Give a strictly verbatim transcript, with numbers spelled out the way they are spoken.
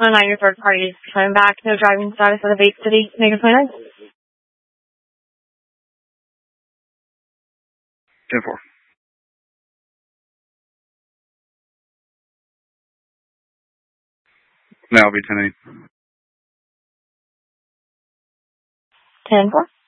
On nine, your third party is coming back. No driving status of the vape city. Negative twenty-nine. ten four. Now it'll be ten eight. ten four.